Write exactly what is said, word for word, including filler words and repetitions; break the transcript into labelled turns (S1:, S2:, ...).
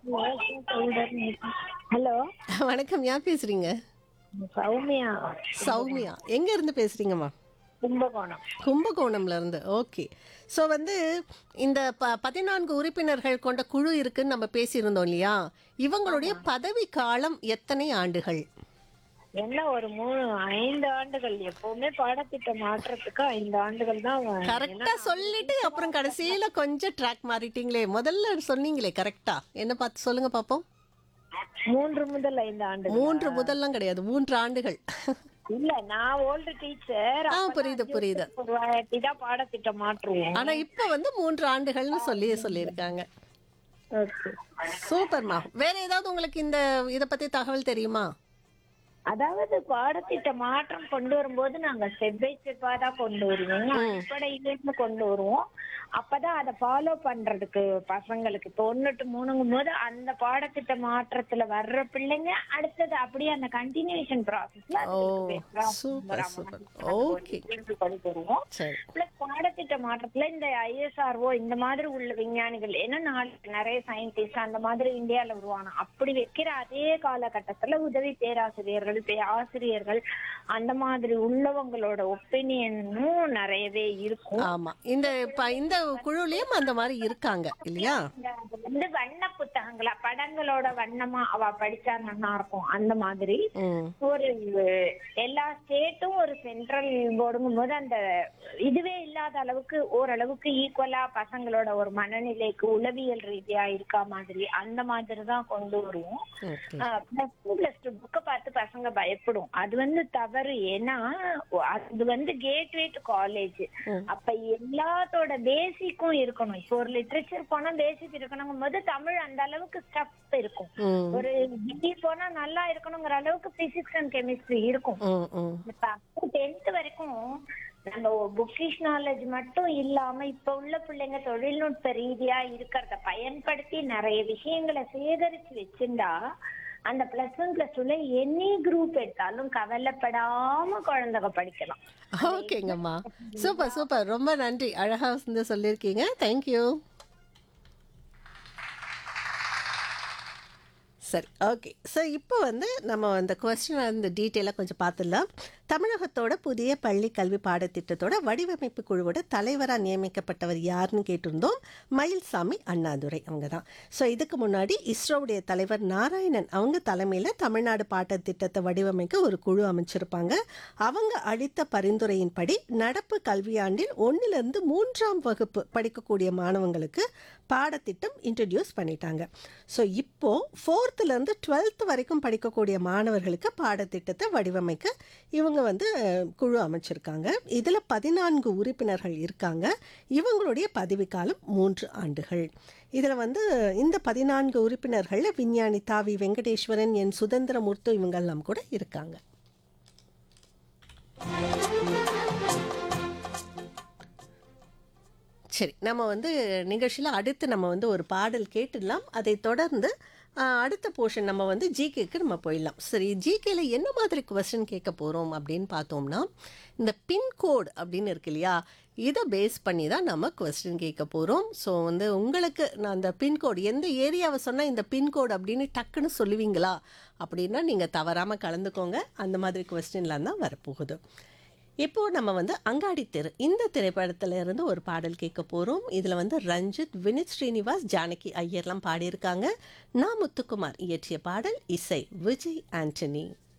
S1: Hello,
S2: வணக்கம். யார் பேசுறீங்க?
S1: சௌமியா. கும்பகோணம்.
S2: சௌமியா. எங்க இருந்து பேசுறீங்கம்மா?
S1: கும்பகோணம்.
S2: கும்பகோணம்ல இருந்து. ஓகே. ஸோ வந்து இந்த ப பதினான்கு உறுப்பினர்கள் கொண்ட குழு இருக்குன்னு நம்ம பேசியிருந்தோம் இல்லையா? இவங்களுடைய
S1: ஆமா.
S2: பதவி காலம் எத்தனை ஆண்டுகள்?
S1: என்ன ஒரு மூணு ஐந்து ஆண்டுகள் எப்பவுமே பாடத்திட்ட மாற்றத்துக்கு ஐந்து ஆண்டுகள் தான் வ- ஏன்னா
S2: கரெக்டா சொல்லிட்டு அப்புறம் கடைசியில கொஞ்சம் ட்ராக் மாறிட்டீங்களே. முதல்ல சொன்னீங்களே கரெக்டா. என்ன பார்த்து சொல்லுங்க பாப்போம்.
S1: மூன்று முதல் ஐந்து ஆண்டுகள்.
S2: மூன்று முதல்லாம் கிடையாது. மூன்று ஆண்டுகள்.
S1: இல்ல, நான் ஓல்டு டீச்சர்.
S2: ஆ புரியுது புரியுது.
S1: ஒரு வாட்டி தான் பாடத்திட்டம் மாற்றுவோம்.
S2: ஆனா இப்ப வந்து மூன்று ஆண்டுகள்னு சொல்லி சொல்லியிருக்காங்க.
S1: Okay.
S2: சூப்பர்மா. வேற ஏதாவது உங்களுக்கு இந்த இத பத்தி தகவல் தெரியுமா?
S1: அதாவது பாடத்திட்ட மாற்றம் கொண்டு வரும்போது நாங்க ஸ்டெப் பை ஸ்டெப்பா தான் கொண்டு வருவோம். அடிப்படையிலிருந்து கொண்டு வருவோம். அப்பதான் அதை ஃபாலோ பண்றதுக்கு பசங்களுக்கு இப்போ ஒன்னு டு மூணுங்கும் போது அந்த பாடத்திட்ட மாற்றத்துல வர்ற பிள்ளைங்க அடுத்தது அப்படியே அந்த கண்டினியூஷன் ப்ராசஸ்ல
S2: ஓ சூப்பர் சூப்பர். ஓகே
S1: கொண்டு வருவோம்.
S2: சரி.
S1: பிளஸ் பாடத்திட்ட மாற்றத்துல இந்த ஐஎஸ்ஆர்ஓ இந்த மாதிரி உள்ள விஞ்ஞானிகள் ஏன்னா நாளைக்கு நிறைய சயின்டிஸ்ட் அந்த மாதிரி இந்தியால உருவான அப்படி வைக்கிற அதே காலகட்டத்துல உதவி பேராசிரியர்கள் பே- ஆசிரியர்கள் அந்த மாதிரி உள்ளவங்களோட ஒப்பீனியனும் நிறையவே இருக்கும்.
S2: ஆமா. இந்த இப்ப இந்த குழுலயும் அந்த மாதிரி இருக்காங்க இல்லையா?
S1: இந்த அது வந்து வண்ண புத்தகங்களா படங்களோட வண்ணமா அவ படிச்சா நல்லா இருக்கும் அந்த மாதிரி
S2: ம்.
S1: ஒரு எல்லா ஸ்டேட்டும் ஒரு சென்ட்ரல் போர்டுங்கும் போது அந்த இதுவே இல்லாத அளவுக்கு ஓரளவுக்கு ஈக்குவலா பசங்களோட ஒரு மனநிலைக்கு உளவியல் ரீதியா இருக்கா மாதிரி அந்த மாதிரி தான் கொண்டு வருவோம்.
S2: Okay.
S1: Plus two plus two புக்கை பார்த்து பசங்க பயப்படும். அது வந்து தவறு. ஏன்னா அது வந்து கேட்வே டு காலேஜ். அப்ப எல்லாத்தோட பேசிக்கும் இருக்கணும். இப்போ ஒரு லிட்ரேச்சர் போனா பேசிக் இருக்கணுங்கும் போது தமிழ் அந்த அளவுக்கு ஸ்டப் இருக்கும்.
S2: ம்.
S1: ஒரு டிகிரி போனா நல்லா இருக்கணுங்கிற அளவுக்கு பிசிக்ஸ் அண்ட் கெமிஸ்ட்ரி இருக்கும்.
S2: ம், ம்.
S1: டென்த் வரைக்கும் நம்ம புக்கிஷ் நாலேஜ் மட்டும் இல்லாம இப்ப உள்ள பிள்ளைங்க தொழில்நுட்ப ரீதியா இருக்கிறத பயன்படுத்தி நிறைய விஷயங்களை சேகரிச்சு வச்சிருந்தா அந்த பிளஸ் ஒன் பிளஸ் டூல எனி குரூப் எடுத்தாலும் கவலைப்படாம குழந்தைங்க படிக்கலாம்.
S2: ஓகேங்கம்மா. Super super. ரொம்ப நன்றி. அழகா வந்து சொல்லியிருக்கீங்க. தேங்க்யூ. சரி. ஓகே. ஸோ இப்போ வந்து நம்ம அந்த கொஸ்டின் அந்த டீட்டெயிலாக கொஞ்சம் பார்த்துடலாம். தமிழகத்தோட புதிய பள்ளி கல்வி பாடத்திட்டத்தோட வடிவமைப்பு குழுவோட தலைவராக நியமிக்கப்பட்டவர் யாருன்னு கேட்டிருந்தோம். மயில்சாமி அண்ணாதுரை அவங்க தான். ஸோ இதுக்கு முன்னாடி இஸ்ரோவுடைய தலைவர் நாராயணன் அவங்க தலைமையில் தமிழ்நாடு பாடத்திட்டத்தை வடிவமைக்க ஒரு குழு அமைச்சிருப்பாங்க. அவங்க அளித்த பரிந்துரையின்படி நடப்பு கல்வியாண்டில் ஒன்றிலிருந்து மூன்றாம் வகுப்பு படிக்கக்கூடிய மாணவங்களுக்கு பாடத்திட்டம் இன்ட்ரடியூஸ் பண்ணிட்டாங்க. ஸோ இப்போ ஃபோர்த்துலேருந்து டுவெல்த் வரைக்கும் படிக்கக்கூடிய மாணவர்களுக்கு பாடத்திட்டத்தை வடிவமைக்க இவங்க வந்து அஹ், குழு அமைச்சிருக்காங்க. இதில் பதினான்கு உறுப்பினர்கள் இருக்காங்க. இவங்களுடைய பதவிக்காலம் மூன்று ஆண்டுகள். இதில் வந்து இந்த பதினான்கு உறுப்பினர்களில் விஞ்ஞானி தாவி வெங்கடேஸ்வரன், என் சுதந்திரமூர்த்தி இவங்கெல்லாம் கூட இருக்காங்க. சரி, நம்ம வந்து நிகழ்ச்சியில் அடுத்து நம்ம வந்து ஒரு பாடல் கேட்டுடலாம். அதை தொடர்ந்து ஆ, அடுத்த போர்ஷன் நம்ம வந்து ஜிகேக்கு நம்ம போயிடலாம். சரி, ஜிகேல என்ன மாதிரி கொஸ்டின் கேட்க போகிறோம் அப்படின்னு பார்த்தோம்னா, இந்த பின்கோட் அப்படின்னு இருக்கு இல்லையா, இதை பேஸ் பண்ணி தான் நம்ம கொஸ்டின் கேட்க போகிறோம். ஸோ வந்து உங்களுக்கு நான் அந்த பின்கோடு எந்த ஏரியாவை சொன்னால் இந்த பின்கோடு அப்படின்னு டக்குன்னு சொல்லுவீங்களா அப்படின்னா நீங்கள் தவறாமல் கலந்துக்கோங்க. அந்த மாதிரி கொஸ்டின்லாம் தான் வரப்போகுது. இப்போ நம்ம வந்து அங்காடி தெரு இந்த திரைப்படத்துல இருந்து ஒரு பாடல் கேட்க போறோம். இதுல வந்து ரஞ்சித், வினித் ஸ்ரீனிவாஸ், ஜானகி ஐயர்லாம் பாடியிருக்காங்க. நா முத்துக்குமார் இயற்றிய பாடல், இசை விஜய் ஆண்டனி.